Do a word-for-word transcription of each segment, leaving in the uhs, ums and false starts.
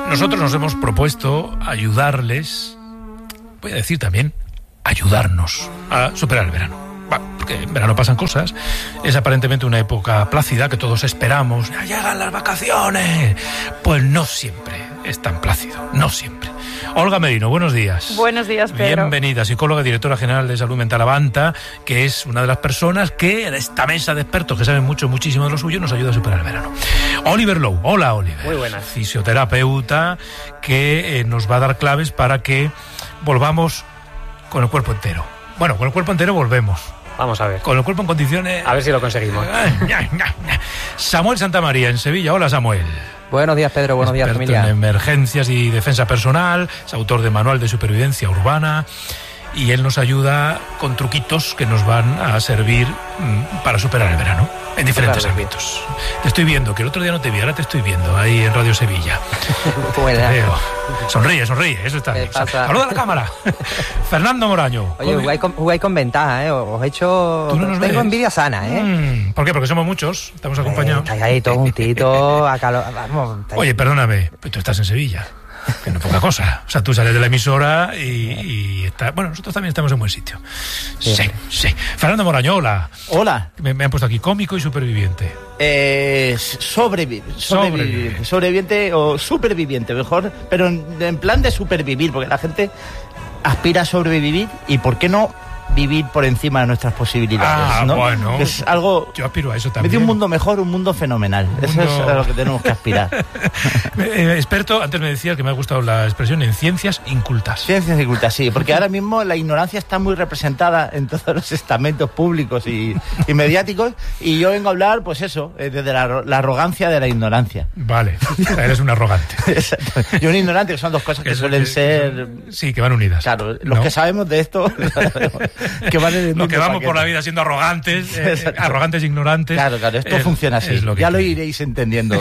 Nosotros nos hemos propuesto ayudarles, voy a decir también, ayudarnos a superar el verano. Porque en verano pasan cosas, es aparentemente una época plácida que todos esperamos, ya llegan las vacaciones. Pues no siempre es tan plácido, no siempre. Olga Merino, buenos días. Buenos días, Pedro. Bienvenida, psicóloga y directora general de Salud Mental Avanta, que es una de las personas que en esta mesa de expertos que saben mucho, muchísimo de lo suyo, nos ayuda a superar el verano. Oliver Lowe, hola Oliver. Muy buenas. Fisioterapeuta que eh, nos va a dar claves para que volvamos con el cuerpo entero. Bueno, con el cuerpo entero volvemos. Vamos a ver. Con el cuerpo en condiciones... A ver si lo conseguimos. Samuel Santamaría, en Sevilla. Hola, Samuel. Buenos días, Pedro. Buenos días, Experto familia. en emergencias y defensa personal, es autor de Manual de Supervivencia Urbana, y él nos ayuda con truquitos que nos van a servir mmm, para superar el verano, en diferentes claro, ámbitos. Te estoy viendo, que el otro día no te vi, ahora te estoy viendo, ahí en Radio Sevilla. Buena. Te veo. Sonríe, sonríe, eso está bien. Saluda a la cámara. Fernando Moraño. Oye, jugáis con, jugáis con ventaja, ¿eh? Os he hecho... ¿Tú no nos Tengo ves? envidia sana, ¿eh? Mm, ¿Por qué? Porque somos muchos, estamos acompañados. Eh, estáis ahí todos juntitos, a calor... Vamos, estáis... Oye, perdóname, pero tú estás en Sevilla. Que no es poca cosa. O sea, tú sales de la emisora y, y está... Bueno, nosotros también estamos en buen sitio. Sí, sí. sí. Fernando Moraño, hola. Hola. Me, me han puesto aquí cómico y superviviente. Eh, sobrevi sobreviviente. Sobreviviente. Sobreviviente o superviviente, mejor. Pero en, en plan de supervivir, porque la gente aspira a sobrevivir y ¿por qué no vivir por encima de nuestras posibilidades? Ah, ¿no? bueno. Es algo... Yo aspiro a eso también. De un mundo mejor, un mundo fenomenal. Un mundo... Eso es a lo que tenemos que aspirar. eh, experto, antes me decías que me ha gustado la expresión, en ciencias incultas. Ciencias incultas, sí, porque ahora mismo la ignorancia está muy representada en todos los estamentos públicos y, y mediáticos, y yo vengo a hablar, pues eso, desde la, la arrogancia de la ignorancia. Vale, eres un arrogante. Exacto. Y un ignorante, que son dos cosas que, que suelen que, ser... Que, sí, que van unidas. Claro, los ¿no? que sabemos de esto... que van en el lo que vamos paquete. Por la vida siendo arrogantes, eh, arrogantes ignorantes. Claro, claro, esto eh, funciona así. Lo ya lo iréis entendiendo.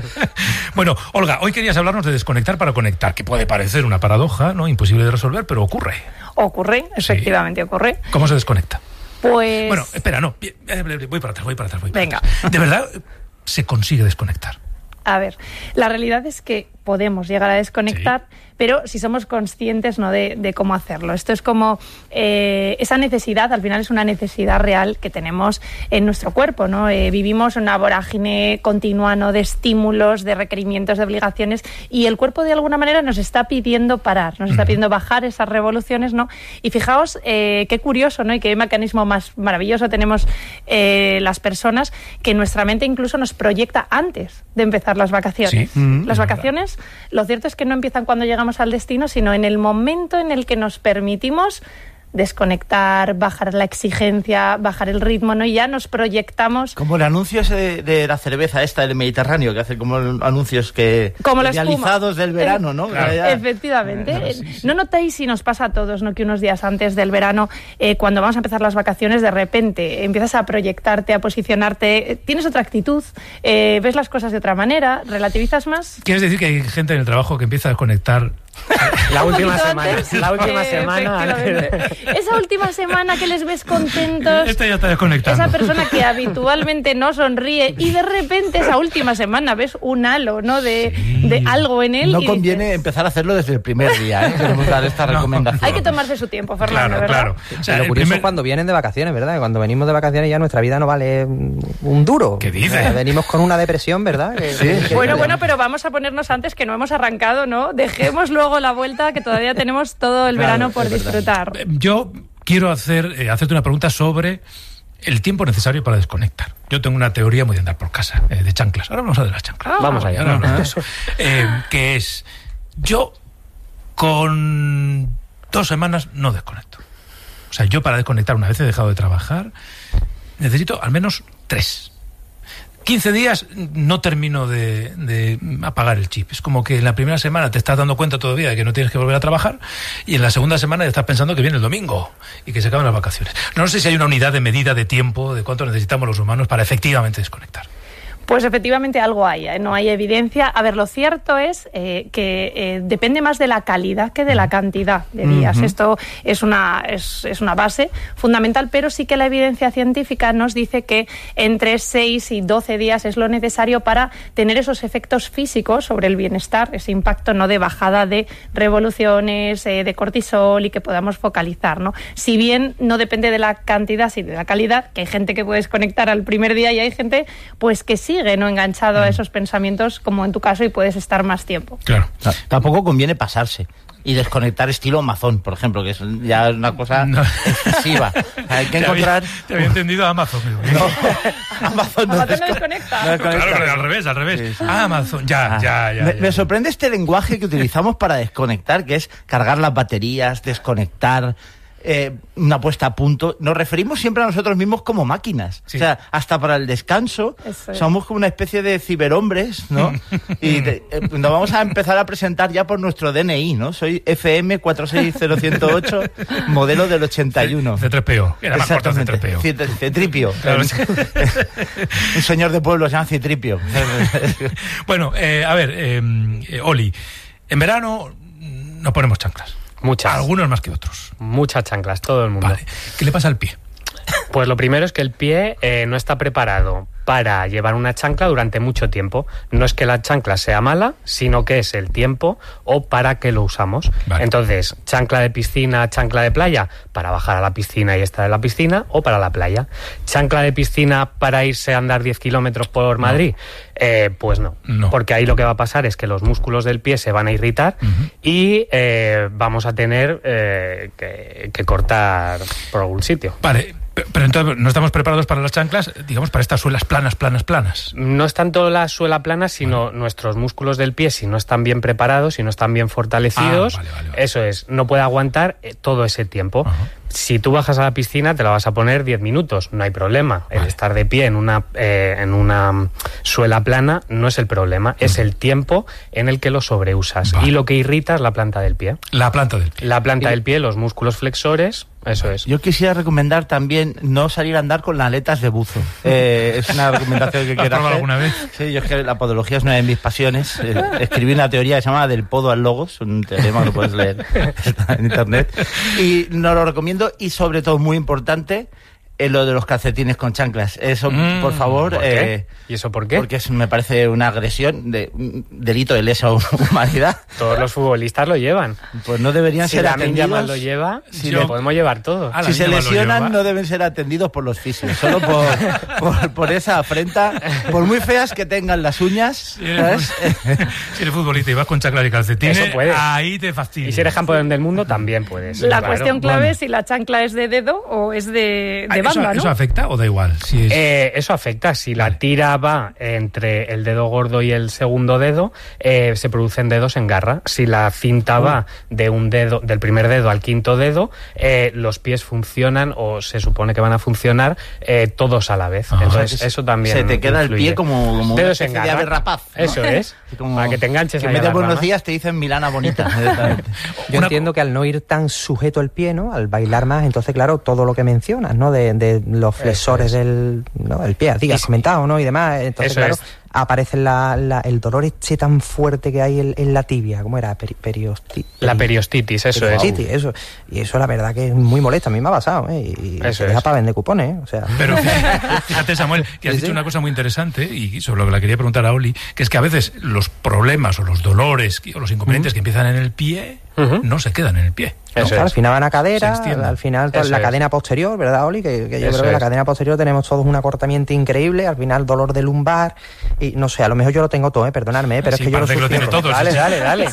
Bueno, Olga, hoy querías hablarnos de desconectar para conectar, que puede parecer una paradoja, ¿no? Imposible de resolver, pero ocurre. Ocurre, efectivamente sí. ocurre. ¿Cómo se desconecta? Pues... Bueno, espera, no, voy para atrás, voy para atrás, voy para Venga. atrás. ¿De verdad se consigue desconectar? A ver, la realidad es que podemos llegar a desconectar, sí. pero si somos conscientes, ¿no?, de, de cómo hacerlo. Esto es como eh, esa necesidad, al final es una necesidad real que tenemos en nuestro cuerpo, ¿no? Eh, vivimos una vorágine continua, ¿no?, de estímulos, de requerimientos, de obligaciones, y el cuerpo de alguna manera nos está pidiendo parar, nos está pidiendo bajar esas revoluciones, ¿no? Y fijaos eh, qué curioso, ¿no?, y qué mecanismo más maravilloso tenemos eh, las personas, que nuestra mente incluso nos proyecta antes de empezar las vacaciones. Sí. Mm, las vacaciones, lo cierto es que no empiezan cuando llegamos al destino, sino en el momento en el que nos permitimos desconectar, bajar la exigencia, bajar el ritmo, ¿no? Y ya nos proyectamos... Como el anuncio ese de, de la cerveza esta del Mediterráneo, que hace como anuncios que... Como idealizados del verano, ¿no? Claro. Ya... Efectivamente. Claro, sí, sí. ¿No notáis, si nos pasa a todos, ¿no?, que unos días antes del verano, eh, cuando vamos a empezar las vacaciones, de repente empiezas a proyectarte, a posicionarte, tienes otra actitud, eh, ves las cosas de otra manera, relativizas más? ¿Quieres decir que hay gente en el trabajo que empieza a desconectar? La última semana, antes, la última eh, semana. Esa última semana que les ves contentos. Este ya está desconectando. Esa persona que habitualmente no sonríe y de repente esa última semana ves un halo, ¿no?, de, sí. de algo en él. No y conviene dices... empezar a hacerlo desde el primer día, ¿eh? Queremos dar esta no. recomendación. Hay que tomarse su tiempo, Fernando, claro, ¿verdad? Claro, o sea, lo curioso primer... es cuando vienen de vacaciones, ¿verdad? Cuando venimos de vacaciones ya nuestra vida no vale un duro. ¿Qué dices? O sea, venimos con una depresión, ¿verdad? Que, sí. que bueno, bueno, pero vamos a ponernos antes, que no hemos arrancado, ¿no? Dejemos luego la vuelta, que todavía tenemos todo el claro, verano por disfrutar. Yo quiero hacer eh, hacerte una pregunta sobre el tiempo necesario para desconectar. Yo tengo una teoría muy de andar por casa, eh, de chanclas. Ahora vamos a de las chanclas. Ah, vamos allá. Ahora hablamos de eso. Eh, que es, yo con dos semanas no desconecto. O sea, yo para desconectar, una vez he dejado de trabajar, necesito al menos tres. quince días no termino de, de apagar el chip. Es como que en la primera semana te estás dando cuenta todavía de que no tienes que volver a trabajar, y en la segunda semana ya estás pensando que viene el domingo y que se acaban las vacaciones. No sé si hay una unidad de medida de tiempo de cuánto necesitamos los humanos para efectivamente desconectar. Pues efectivamente algo hay, ¿eh? No hay evidencia. A ver, lo cierto es eh, que eh, depende más de la calidad que de la cantidad de días. Uh-huh. Esto es una, es, es una base fundamental, pero sí que la evidencia científica nos dice que entre seis y doce días es lo necesario para tener esos efectos físicos sobre el bienestar, ese impacto no de bajada de revoluciones, eh, de cortisol y que podamos focalizar, ¿no? Si bien no depende de la cantidad, sino de la calidad, que hay gente que puede desconectar al primer día y hay gente pues que sigue no enganchado mm. a esos pensamientos, como en tu caso, y puedes estar más tiempo. Claro. No, tampoco conviene pasarse y desconectar estilo Amazon, por ejemplo, que es ya una cosa no. excesiva. Hay que te encontrar... Había, te había entendido Amazon. No, Amazon no, Amazon desco... no desconecta. No desconecta. Claro, al revés, al revés. Sí, sí. Ah, Amazon, ya, ah. ya, ya, me, ya. Me sorprende este lenguaje que utilizamos para desconectar, que es cargar las baterías, desconectar... Eh, una puesta a punto. Nos referimos siempre a nosotros mismos como máquinas. Sí. O sea, hasta para el descanso es. somos como una especie de ciberhombres, ¿no? Y de, eh, nos vamos a empezar a presentar ya por nuestro D N I, ¿no? Soy F M cuatro seis cero cero cero ocho, modelo del ochenta y uno. C tres P O. Era más corto C tres P O. Citripio. Claro, sí. Un señor de pueblo se llama Citripio. Bueno, eh, a ver, eh, Oli, en verano nos ponemos chanclas. Muchas. Algunos más que otros. Muchas chanclas, todo el mundo. Vale. ¿Qué le pasa al pie? Pues lo primero es que el pie eh, no está preparado para llevar una chancla durante mucho tiempo. No es que la chancla sea mala, sino que es el tiempo o para qué lo usamos. Vale. Entonces, chancla de piscina, chancla de playa, para bajar a la piscina y estar en la piscina, o para la playa. Chancla de piscina para irse a andar diez kilómetros por Madrid, no. eh, pues no. no. Porque ahí lo que va a pasar es que los músculos del pie se van a irritar uh-huh. y eh, vamos a tener eh, que, que cortar por algún sitio. Vale. Pero entonces no estamos preparados para las chanclas, digamos, para estas suelas planas, planas, planas. No es tanto la suela plana, sino vale. nuestros músculos del pie, si no están bien preparados, si no están bien fortalecidos, ah, vale, vale, vale. eso es, no puede aguantar todo ese tiempo. Uh-huh. Si tú bajas a la piscina, te la vas a poner diez minutos, no hay problema. Vale. El estar de pie en una, eh, en una suela plana no es el problema, uh-huh. es el tiempo en el que lo sobreusas. Vale. Y lo que irrita es la planta del pie. La planta del pie. La planta del pie, los músculos flexores, eso es. Yo quisiera recomendar también no salir a andar con las aletas de buzo. Eh, es una recomendación que quiero hacer. ¿Alguna vez? Sí, yo es que la podología es una de mis pasiones. Eh, escribí una teoría que se llama del podo al logos, un teorema que lo puedes leer está en internet. Y no lo recomiendo, y sobre todo, muy importante, es lo de los calcetines con chanclas. Eso, mm, por favor. ¿Por qué? Eh, ¿Y eso por qué? Porque es, me parece una agresión, de un delito de lesa humanidad. Todos los futbolistas lo llevan. Pues no deberían si ser Lamine atendidos. Yamal lo lleva, si lo le, podemos llevar todos. Si se lesionan, no deben ser atendidos por los fisios. Solo por, por, por esa afrenta. Por muy feas que tengan las uñas. Si eres, si eres futbolista y vas con chanclas y calcetines, eso puedes. Ahí te fastidia. Y si eres campeón del mundo, también puedes. La claro. cuestión clave bueno. es si la chancla es de dedo o es de, de ¿Eso, bamba, ¿no? ¿Eso afecta o da igual? Si es... eh, eso afecta. Si vale. la tira va entre el dedo gordo y el segundo dedo, eh, se producen dedos en garra. Si la cinta uh. va de un dedo, del primer dedo al quinto dedo, eh, los pies funcionan, o se supone que van a funcionar eh, todos a la vez. Ajá. Entonces es, eso también se te queda influye. El pie como, como dedos una en especie de ave rapaz, ¿no? Eso es. Como para que te enganches que ahí. En vez de buenos días te dicen Milana bonita. Yo una... entiendo que al no ir tan sujeto el pie, ¿no? Al bailar más, entonces claro, todo lo que mencionas, ¿no? De, de los flexores es. del ¿no? el pie, así que has comentado, ¿no? Y demás. Entonces, eso claro, es. aparece la, la, el dolor este tan fuerte que hay en, en la tibia. ¿Cómo era? Peri, periosti, la periostitis, eso periostitis, es. Eso. Y eso la verdad que es muy molesto. A mí me ha pasado, ¿eh? Y eso te deja es. para vender cupones, ¿eh? O sea. Pero fíjate, Samuel, que has sí, dicho sí. una cosa muy interesante y sobre lo que le quería preguntar a Oli, que es que a veces los problemas o los dolores o los inconvenientes uh-huh. que empiezan en el pie uh-huh. no se quedan en el pie. No, claro, al final van a cadera, al final eso la es. cadena posterior, ¿verdad, Oli? Que, que yo eso creo que es. la cadena posterior tenemos todos un acortamiento increíble, al final dolor de lumbar, y no sé, a lo mejor yo lo tengo todo, ¿eh? Perdonadme, ¿eh? Pero sí, es que yo lo, que lo tiene todo. Dale, dale, dale.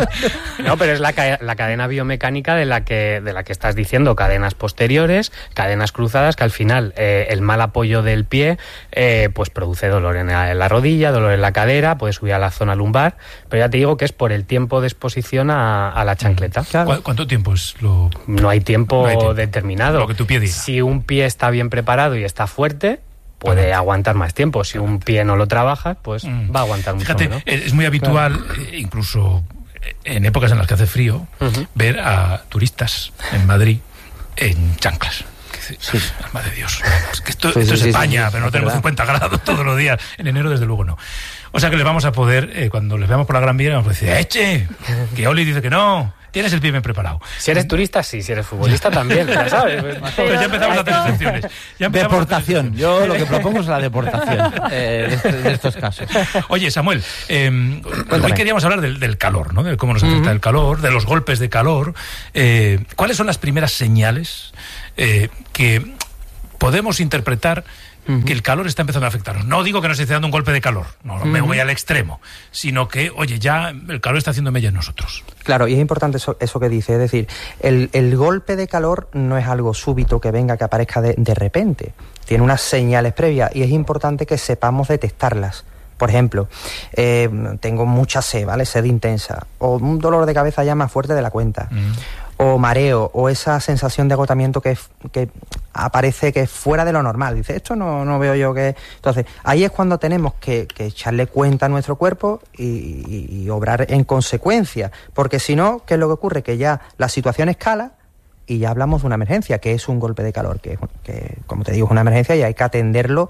No, pero es la, ca- la cadena biomecánica de la que de la que estás diciendo, cadenas posteriores, cadenas cruzadas, que al final eh, el mal apoyo del pie eh, pues produce dolor en la, en la rodilla, dolor en la cadera, puede subir a la zona lumbar, pero ya te digo que es por el tiempo de exposición a, a la chancleta. Claro. ¿Cuánto tiempo es lo...? No hay tiempo, no hay tiempo determinado. Lo que tu pie diga. Si un pie está bien preparado y está fuerte, puede Adelante. aguantar más tiempo. Si un pie no lo trabajas, pues mm. va a aguantar mucho Fíjate, menos. Es muy habitual, claro. eh, incluso en épocas en las que hace frío, uh-huh. ver a turistas en Madrid en chanclas. Sí, sí. Madre de Dios. Es que esto, sí, esto sí, es España, sí, sí, pero no tenemos verdad. cincuenta grados todos los días. En enero, desde luego, no. O sea que les vamos a poder, eh, cuando les veamos por la Gran Vía, vamos a decir, ¡eche! Que Oli dice que no. Tienes el pie bien preparado. Si eres turista, sí. Si eres futbolista, también. Ya sabes. Pues ya empezamos a hacer excepciones. Ya deportación. A hacer Yo lo que propongo es la deportación eh, de, este, de estos casos. Oye, Samuel, eh, hoy queríamos hablar del, del calor, ¿no? De cómo nos afecta uh-huh. el calor, de los golpes de calor. Eh, ¿Cuáles son las primeras señales eh, que podemos interpretar Uh-huh. que el calor está empezando a afectarnos? No digo que nos esté dando un golpe de calor, no uh-huh. me voy al extremo, sino que, oye, ya el calor está haciendo mella en nosotros. Claro, y es importante eso, eso que dice, es decir, el, el golpe de calor no es algo súbito que venga, que aparezca de, de repente, tiene unas señales previas y es importante que sepamos detectarlas. Por ejemplo, eh, tengo mucha sed, ¿vale? Sed intensa, o un dolor de cabeza ya más fuerte de la cuenta, uh-huh. o mareo, o esa sensación de agotamiento que, que aparece que es fuera de lo normal. Dice, esto no, no veo yo que... Entonces, ahí es cuando tenemos que, que echarle cuenta a nuestro cuerpo y, y, y obrar en consecuencia. Porque si no, ¿qué es lo que ocurre? Que ya la situación escala y ya hablamos de una emergencia, que es un golpe de calor, que, que como te digo, es una emergencia y hay que atenderlo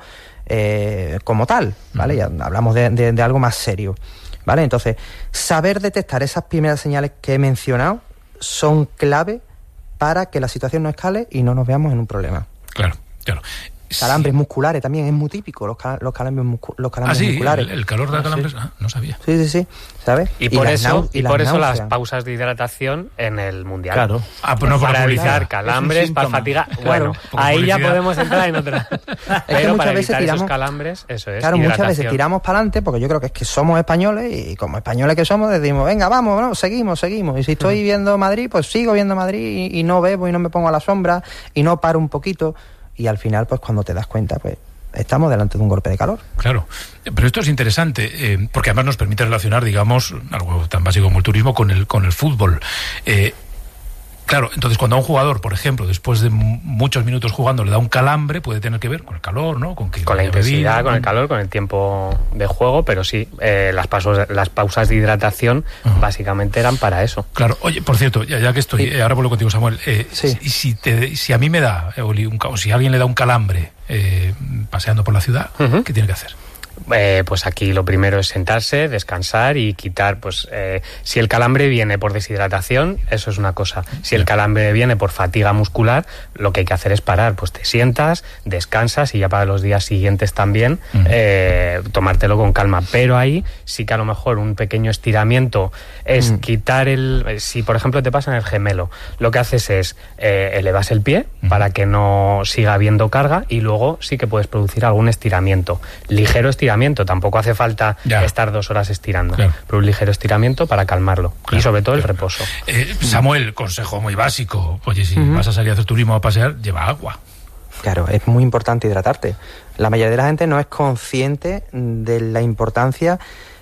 eh, como tal, ¿vale? Ya hablamos de, de, de algo más serio, ¿vale? Entonces, saber detectar esas primeras señales que he mencionado son clave para que la situación no escale y no nos veamos en un problema. Claro, claro. Calambres sí. musculares también es muy típico, los, cal- los calambres, muscu- los calambres ah, sí, musculares. El, el calor da calambres, ah, no sabía. Sí, sí, sí, ¿sabes? Y, y por eso, y, y por eso las pausas de hidratación en el Mundial. Claro. Ah, pues no para evitar calambres, para fatiga. Bueno, claro, ahí ya podemos entrar en otra. Pero es que muchas veces tiramos esos calambres, eso es. Claro, hidratación. Muchas veces tiramos para adelante porque yo creo que es que somos españoles y como españoles que somos decimos, venga, vamos, no, seguimos, seguimos. Y si estoy uh-huh. viendo Madrid, pues sigo viendo Madrid y, y no bebo y no me pongo a la sombra y no paro un poquito. Y al final, pues cuando te das cuenta, pues estamos delante de un golpe de calor. Claro, pero esto es interesante, eh, porque además nos permite relacionar, digamos, algo tan básico como el turismo con el, con el fútbol. Eh, Claro, entonces cuando a un jugador, por ejemplo, después de m- muchos minutos jugando le da un calambre, puede tener que ver con el calor, ¿no? Con, que con la intensidad, bebida, con el calor, con el tiempo de juego, pero sí, eh, las, pasos, las pausas de hidratación uh-huh. básicamente eran para eso. Claro, oye, por cierto, ya, ya que estoy, sí. eh, ahora vuelvo contigo, Samuel, eh, sí. si, si, te, si a mí me da, eh, un, o si a alguien le da un calambre eh, paseando por la ciudad, uh-huh. ¿qué tiene que hacer? Eh, pues aquí lo primero es sentarse, descansar y quitar, pues eh, si el calambre viene por deshidratación, eso es una cosa. Si el calambre viene por fatiga muscular, lo que hay que hacer es parar, pues te sientas, descansas y ya para los días siguientes también uh-huh. eh, tomártelo con calma. Pero ahí sí que a lo mejor un pequeño estiramiento es uh-huh. quitar el... Si por ejemplo te pasa en el gemelo, lo que haces es eh, elevas el pie uh-huh. para que no siga habiendo carga y luego sí que puedes producir algún estiramiento, ligero estiramiento. Tampoco hace falta ya. estar dos horas estirando, claro. pero un ligero estiramiento para calmarlo claro, y sobre todo claro. el reposo. Eh, Samuel, consejo muy básico, oye, si uh-huh. vas a salir a hacer turismo o a pasear, lleva agua. Claro, es muy importante hidratarte. La mayoría de la gente no es consciente de la importancia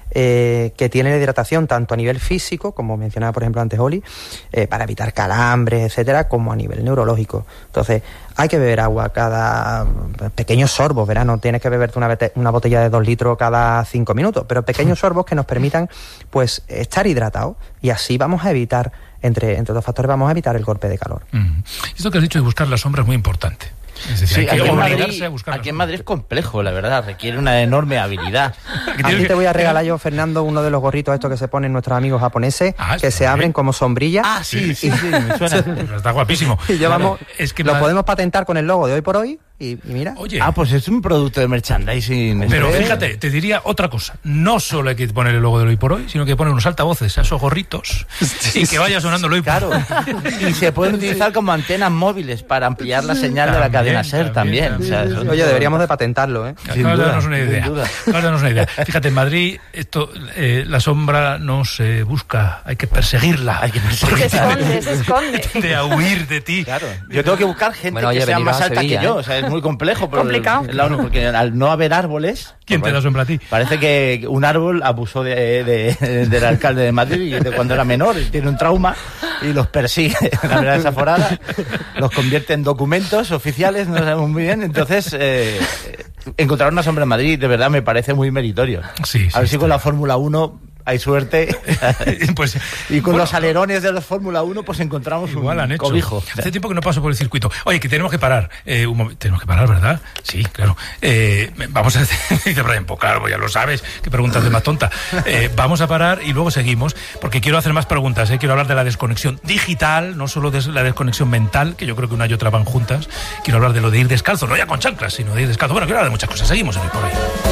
Eh, que tiene la hidratación tanto a nivel físico, como mencionaba por ejemplo antes Oli, eh, para evitar calambres, etcétera, como a nivel neurológico. Entonces, hay que beber agua cada pequeños sorbos, ¿verdad? No tienes que beberte una, una botella de dos litros cada cinco minutos, pero pequeños sorbos que nos permitan pues estar hidratados y así vamos a evitar, entre, entre dos factores, vamos a evitar el golpe de calor. Mm. Esto que has dicho de buscar la sombra es muy importante. Es decir, sí, hay que aquí, en Madrid, a aquí en Madrid es complejo, la verdad, requiere una enorme habilidad. Aquí te voy a regalar yo, Fernando, uno de los gorritos estos que se ponen nuestros amigos japoneses, ah, que se abren como sombrilla. Ah, sí, sí, sí, me suena. Está guapísimo. Y llevamos, es que lo más... podemos patentar con el logo de Hoy por Hoy. Y, y mira. Oye, ah, pues es un producto de merchandising. Pero fíjate, te diría otra cosa. No solo hay que poner el logo del Hoy por Hoy, sino que poner unos altavoces a esos gorritos sí, y que vaya sonando el Hoy por Hoy. Claro. Y se pueden utilizar como antenas móviles para ampliar la señal también, de la cadena SER también. también. O sea, son... Oye, deberíamos de patentarlo, ¿eh? Sin duda, darnos una idea. Darnos una idea. Fíjate, en Madrid esto, eh, la sombra no se busca, hay que perseguirla. Hay que perseguirla. Se esconde, se esconde. De a huir de ti. Claro. Yo tengo que buscar gente bueno, oye, que sea más alta Sevilla, que yo. O sea, es muy complejo. Pero complicado. El, el, porque al no haber árboles... ¿Quién pues, te da sombra a ti? Parece que un árbol abusó de, de, de, del alcalde de Madrid de cuando era menor y tiene un trauma y los persigue de manera desaforada, los convierte en documentos oficiales, no sabemos muy bien. Entonces, eh, encontrar una sombra en Madrid de verdad me parece muy meritorio. Sí, sí, a ver si con la Fórmula uno hay suerte. Pues, y con bueno, los alerones de la Fórmula uno, pues encontramos igual un han hecho. cobijo. Hace tiempo que no paso por el circuito. Oye, que tenemos que parar. Eh, un momento. Tenemos que parar, ¿verdad? Sí, claro. Eh, vamos a... Dice Brian, pues claro, ya lo sabes. Qué preguntas de más tonta. Eh, vamos a parar y luego seguimos, porque quiero hacer más preguntas. Eh. Quiero hablar de la desconexión digital, no solo de la desconexión mental, que yo creo que una y otra van juntas. Quiero hablar de lo de ir descalzo, no ya con chanclas, sino de ir descalzo. Bueno, quiero hablar de muchas cosas. Seguimos en el Por Ahí.